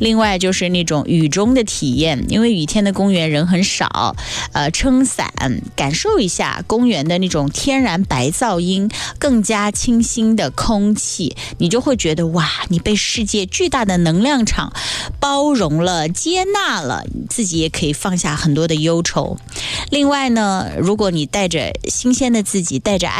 另外就是那种雨中的体验，因为雨天的公园人很少，撑伞感受一下公园的那种天然白噪音，更加清新的空气，你就会觉得哇，你被世界巨大的能量场包容了，接纳了，自己也可以放下很多的忧愁。另外呢，如果你带着新鲜的自己，带着